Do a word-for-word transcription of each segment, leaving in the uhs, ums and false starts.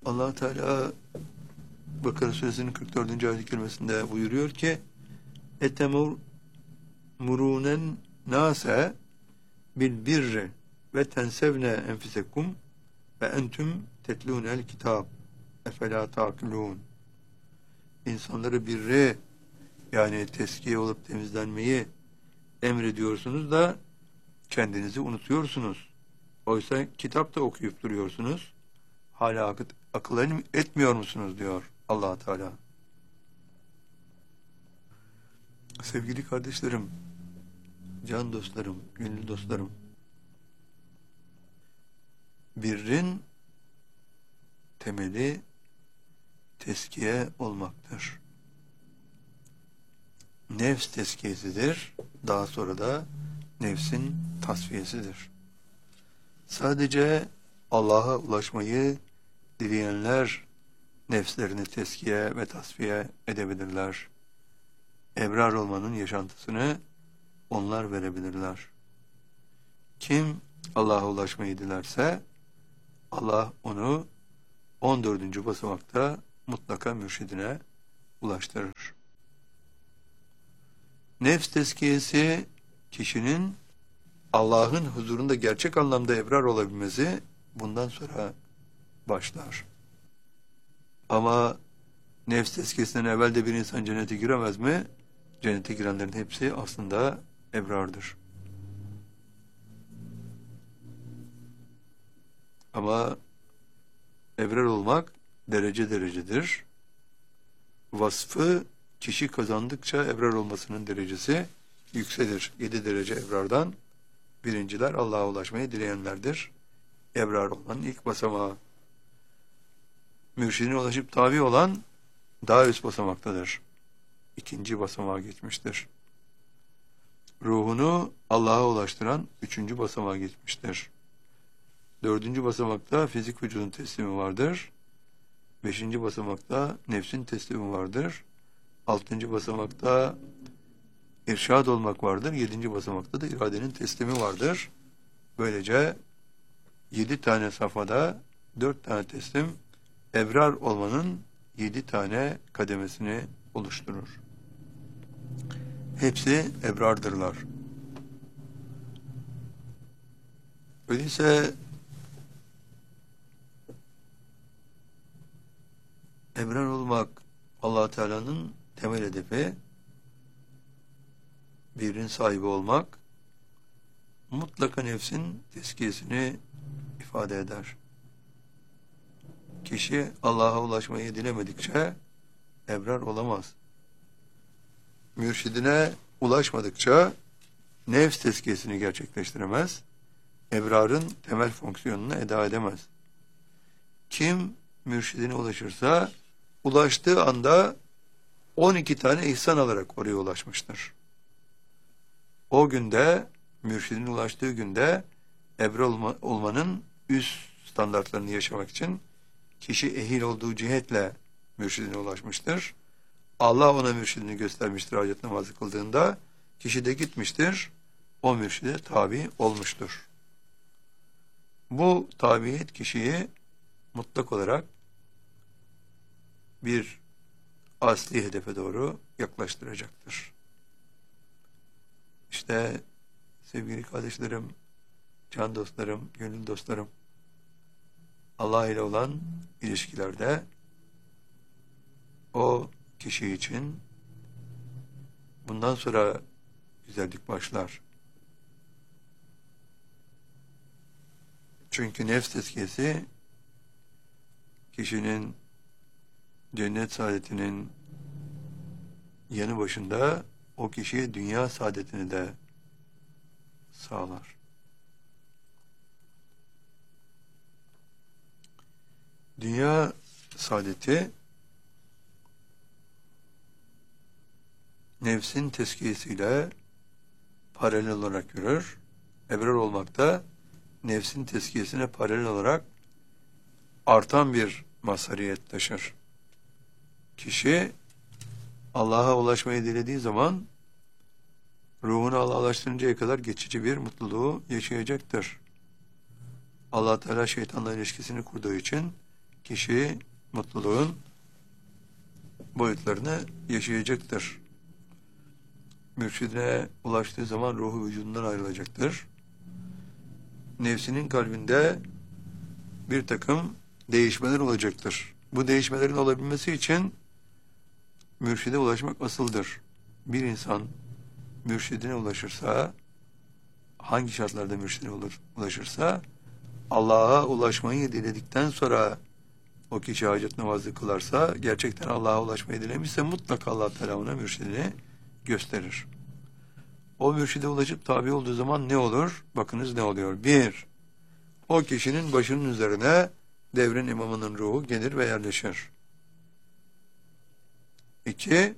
Allah Teala Bakara Suresinin kırk dördüncü ayet-i kerimesinde buyuruyor ki etemur murunen nase bil birri ve tensevne enfisekum ve entüm tetlûnel kitab efela ta'kilûn. İnsanları birre, yani teskiye olup temizlenmeyi emrediyorsunuz da kendinizi unutuyorsunuz. Oysa kitap da okuyup duruyorsunuz. Hala akıl, akıl etmiyor musunuz diyor Allah Teala. Sevgili kardeşlerim, can dostlarım, gönül dostlarım, birrin temeli teskiye olmaktır. Nefs teskiyesidir. Daha sonra da nefsin tasfiyesidir. Sadece Allah'a ulaşmayı dileyenler nefslerini teskiye ve tasfiye edebilirler. Ebrar olmanın yaşantısını onlar verebilirler. Kim Allah'a ulaşmayı dilerse Allah onu on dördüncü basamakta mutlaka mürşidine ulaştırır. Nefs tezkiyesi kişinin Allah'ın huzurunda gerçek anlamda ebrar olabilmesi bundan sonra başlar. Ama nefs tezkiyesinden evvel de bir insan cennete giremez mi? Cennete girenlerin hepsi aslında ebrardır. Ama ebrar olmak derece derecedir. Vasfı kişi kazandıkça ebrar olmasının derecesi yükselir. Yedi derece ebrardan birinciler Allah'a ulaşmayı dileyenlerdir. Ebrar olmanın ilk basamağı. Mürşidine ulaşıp tabi olan daha üst basamaktadır. İkinci basamağa geçmiştir. Ruhunu Allah'a ulaştıran üçüncü basamağa geçmiştir. Dördüncü basamakta fizik vücudun teslimi vardır. Beşinci basamakta nefsin teslimi vardır. Altıncı basamakta irşad olmak vardır. Yedinci basamakta da iradenin teslimi vardır. Böylece yedi tane safhada dört tane teslim ebrar olmanın yedi tane kademesini oluşturur. Hepsi ebrardırlar. Öyleyse ebrar olmak Allah Teala'nın temel hedefi, birinin sahibi olmak mutlaka nefsin tezkiyesini ifade eder. Kişi Allah'a ulaşmayı dilemedikçe ebrar olamaz. Mürşidine ulaşmadıkça nefs tezkiyesini gerçekleştiremez. Ebrarın temel fonksiyonunu eda edemez. Kim mürşidine ulaşırsa ulaştığı anda on iki tane ihsan alarak oraya ulaşmıştır. O günde, mürşidine ulaştığı günde ebrar olma, olmanın üst standartlarını yaşamak için kişi ehil olduğu cihetle mürşidine ulaşmıştır. Allah ona mürşidini göstermiştir hacet namazı kıldığında. Kişi de gitmiştir, o mürşide tabi olmuştur. Bu tabiyet kişiyi mutlak olarak bir asli hedefe doğru yaklaştıracaktır. İşte sevgili kardeşlerim, can dostlarım, gönül dostlarım, Allah ile olan ilişkilerde o kişi için bundan sonra güzellik başlar. Çünkü nefs tezkiyesi kişinin cennet saadetinin yanı başında o kişiye dünya saadetini de sağlar. Dünya saadeti nefsin tezkiyesiyle paralel olarak yürür. Ebrar olmakta nefsin tezkiyesine paralel olarak artan bir mazhariyet taşır. Kişi Allah'a ulaşmayı dilediği zaman ruhunu Allah'a ulaştırıncaya kadar geçici bir mutluluğu yaşayacaktır. Allah Teala şeytanla ilişkisini kurduğu için kişi mutluluğun boyutlarını yaşayacaktır. Mürşidine ulaştığı zaman ruhu vücudundan ayrılacaktır. Nefsinin kalbinde bir takım değişmeler olacaktır. Bu değişmelerin olabilmesi için mürşide ulaşmak asıldır. Bir insan mürşidine ulaşırsa, hangi şartlarda mürşidine ulaşırsa, Allah'a ulaşmayı diledikten sonra o kişi hacet namazı kılarsa, gerçekten Allah'a ulaşmayı dilemişse mutlaka Allah Teala ona mürşidini gösterir. O mürşide ulaşıp tabi olduğu zaman ne olur? Bakınız ne oluyor? Bir, o kişinin başının üzerine devrin imamının ruhu gelir ve yerleşir. İki,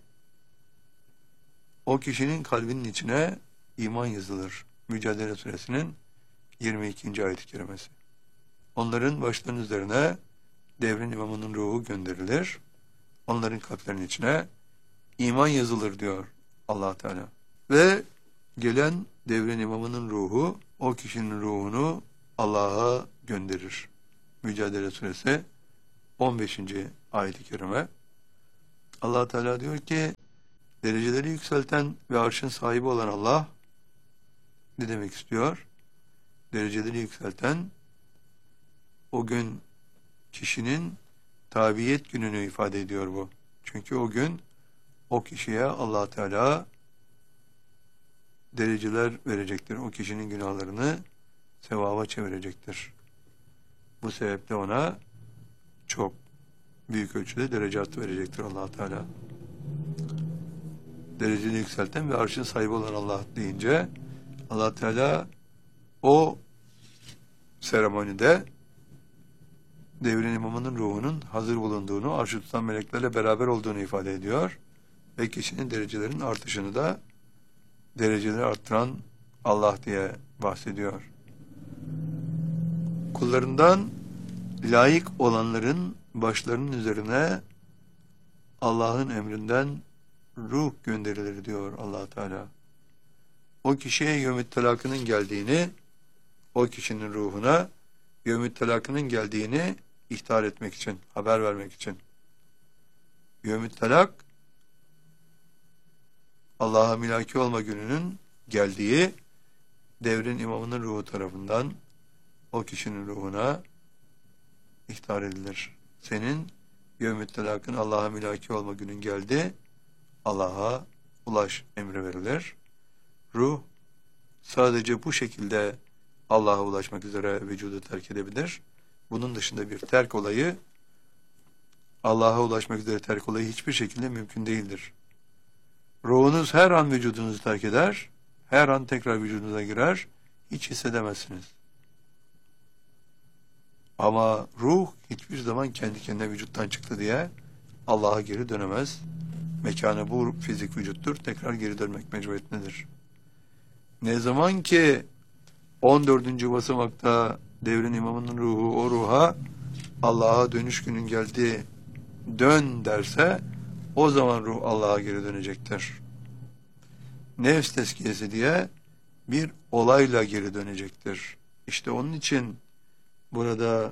o kişinin kalbinin içine iman yazılır. Mücadele Suresinin yirmi ikinci ayet-i kerimesi. Onların başlarının üzerine devrin imamının ruhu gönderilir. Onların kalplerinin içine iman yazılır diyor Allah Teala. Ve gelen devrin imamının ruhu o kişinin ruhunu Allah'a gönderir. Mücadele Suresi on beşinci ayet-i kerime. Allah Teala diyor ki, dereceleri yükselten ve arşın sahibi olan Allah ne demek istiyor? Dereceleri yükselten, o gün kişinin tabiyet gününü ifade ediyor bu. Çünkü o gün o kişiye Allah Teala dereceler verecektir. O kişinin günahlarını sevaba çevirecektir. Bu sebeple ona çok büyük ölçüde derecat verecektir Allah Teala. Dereceni yükselten ve arşın sahibi olan Allah deyince Allah Teala o seremonide devrin imamının ruhunun hazır bulunduğunu, arşı tutan meleklerle beraber olduğunu ifade ediyor ve kişinin derecelerinin artışını da dereceleri arttıran Allah diye bahsediyor. Kullarından layık olanların başlarının üzerine Allah'ın emrinden ruh gönderilir diyor Allah Teala. O kişiye yevmü telakının geldiğini, o kişinin ruhuna yevmü telakının geldiğini ihtar etmek için, haber vermek için. Yevmü telak, Allah'a milaki olma gününün geldiği devrin imamının ruhu tarafından o kişinin ruhuna ihtar edilir. Senin yevmü telakın Allah'a milaki olma günün geldi, Allah'a ulaş emri verilir. Ruh sadece bu şekilde Allah'a ulaşmak üzere vücudu terk edebilir. Bunun dışında bir terk olayı, Allah'a ulaşmak üzere terk olayı hiçbir şekilde mümkün değildir. Ruhunuz her an vücudunuzu terk eder, her an tekrar vücudunuza girer, hiç hissedemezsiniz. Ama ruh hiçbir zaman kendi kendine vücuttan çıktı diye Allah'a geri dönemez. Mekanı bu fizik vücuttur, tekrar geri dönmek mecburiyetindedir. Ne zaman ki on dördüncü basamakta devrin imamının ruhu o ruha Allah'a dönüş günün geldi, dön derse o zaman ruh Allah'a geri dönecektir. Nefs tezkiyesi diye bir olayla geri dönecektir. İşte onun için burada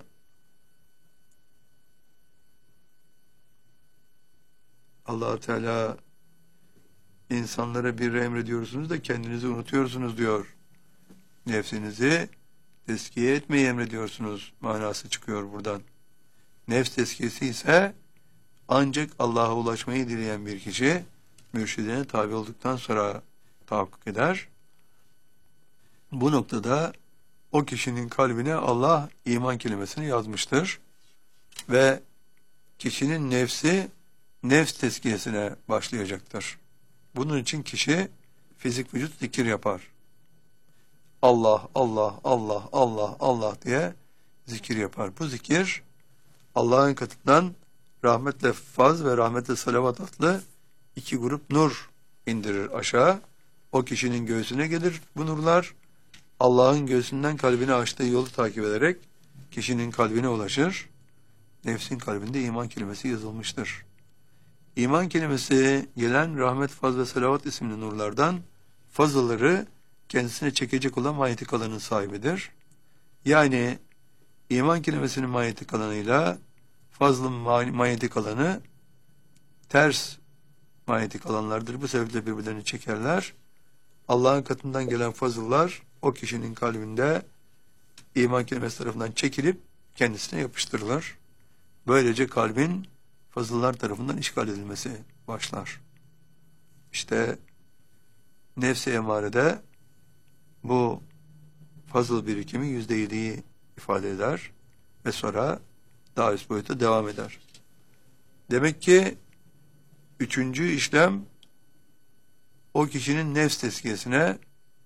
Allah Teala insanlara bir emrediyorsunuz da kendinizi unutuyorsunuz diyor. Nefsinizi tezkiye etmeyi emrediyorsunuz manası çıkıyor buradan. Nefs tezkiyesi ise ancak Allah'a ulaşmayı dileyen bir kişi mürşidine tabi olduktan sonra tahakkuk eder. Bu noktada o kişinin kalbine Allah iman kelimesini yazmıştır ve kişinin nefsi nefs tezkiyesine başlayacaktır. Bunun için kişi fizik vücut zikir yapar. Allah, Allah, Allah, Allah, Allah diye zikir yapar. Bu zikir Allah'ın katından rahmetle faz ve rahmetle salavat adlı iki grup nur indirir aşağı. O kişinin göğsüne gelir bu nurlar. Allah'ın göğsünden kalbine açtığı yolu takip ederek kişinin kalbine ulaşır. Nefsin kalbinde iman kelimesi yazılmıştır. İman kelimesi gelen rahmet, faz ve salavat isimli nurlardan fazlaları kendisine çekecek olan manyetik alanın sahibidir. Yani iman kelimesinin manyetik alanıyla fazlın manyetik alanı ters manyetik alanlardır. Bu sebeple birbirlerini çekerler. Allah'ın katından gelen fazıllar o kişinin kalbinde iman kelimesi tarafından çekilip kendisine yapıştırılır. Böylece kalbin fazıllar tarafından işgal edilmesi başlar. İşte nefs-i emarede bu fazıl birikimi yüzde yediyi ifade eder ve sonra daha üst boyuta devam eder. Demek ki üçüncü işlem o kişinin nefs tezkiyesine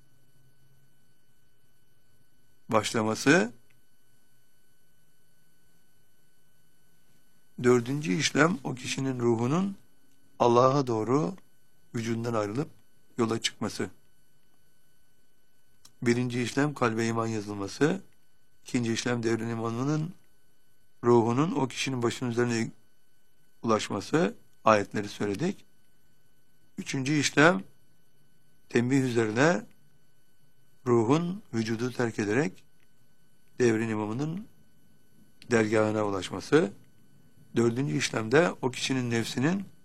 başlaması. Dördüncü işlem o kişinin ruhunun Allah'a doğru vücudundan ayrılıp yola çıkması. Birinci işlem kalbe iman yazılması. İkinci işlem devrin imanının ruhunun o kişinin başının üzerine ulaşması. Ayetleri söyledik. Üçüncü işlem tembih üzerine ruhun vücudu terk ederek devrin imamının dergahına ulaşması. Dördüncü işlemde o kişinin nefsinin